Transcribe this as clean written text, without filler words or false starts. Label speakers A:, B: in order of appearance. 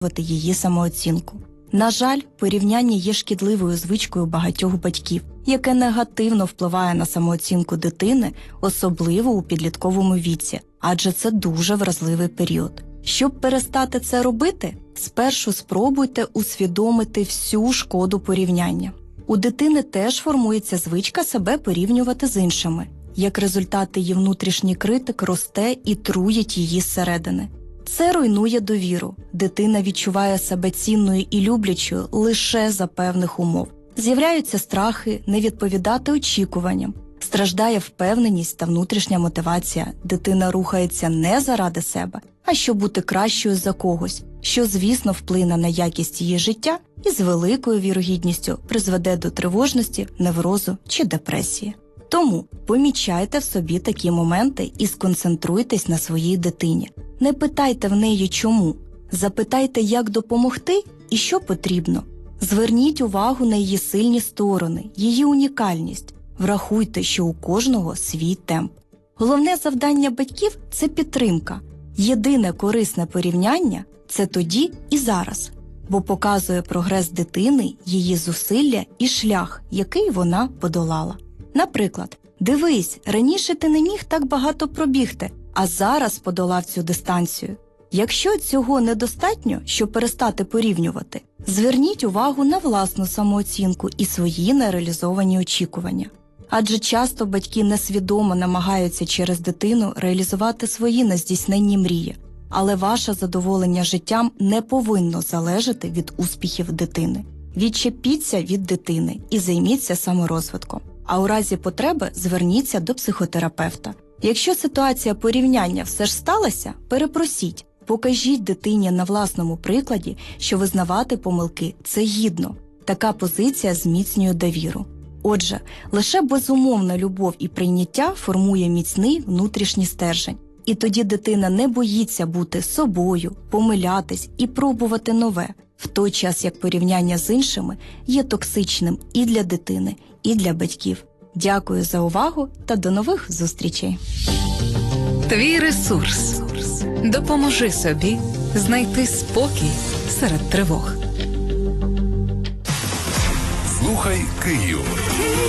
A: її самооцінку. На жаль, порівняння є шкідливою звичкою багатьох батьків, яке негативно впливає на самооцінку дитини, особливо у підлітковому віці, адже це дуже вразливий період. Щоб перестати це робити, спершу спробуйте усвідомити всю шкоду порівняння. У дитини теж формується звичка себе порівнювати з іншими. Як результат, її внутрішній критик росте і труїть її зсередини. Це руйнує довіру. Дитина відчуває себе цінною і люблячою лише за певних умов. З'являються страхи не відповідати очікуванням. Страждає впевненість та внутрішня мотивація. Дитина рухається не заради себе, а щоб бути кращою за когось, що, звісно, вплине на якість її життя і з великою вірогідністю призведе до тривожності, неврозу чи депресії. Тому помічайте в собі такі моменти і сконцентруйтесь на своїй дитині. Не питайте в неї чому, запитайте, як допомогти і що потрібно. Зверніть увагу на її сильні сторони, її унікальність. Врахуйте, що у кожного свій темп. Головне завдання батьків – це підтримка. Єдине корисне порівняння – це тоді і зараз, бо показує прогрес дитини, її зусилля і шлях, який вона подолала. Наприклад, дивись, раніше ти не міг так багато пробігти, а зараз подолав цю дистанцію. Якщо цього недостатньо, щоб перестати порівнювати, зверніть увагу на власну самооцінку і свої нереалізовані очікування. Адже часто батьки несвідомо намагаються через дитину реалізувати свої нездійсненні мрії, але ваше задоволення життям не повинно залежати від успіхів дитини. Відчепіться від дитини і займіться саморозвитком. А у разі потреби зверніться до психотерапевта. Якщо ситуація порівняння все ж сталася, перепросіть. Покажіть дитині на власному прикладі, що визнавати помилки – це гідно. Така позиція зміцнює довіру. Отже, лише безумовна любов і прийняття формує міцний внутрішній стержень. І тоді дитина не боїться бути собою, помилятись і пробувати нове, в той час як порівняння з іншими є токсичним і для дитини, і для батьків. Дякую за увагу та до нових зустрічей.
B: Твій ресурс. Допоможи собі знайти спокій серед тривог.
C: Слухай Київ.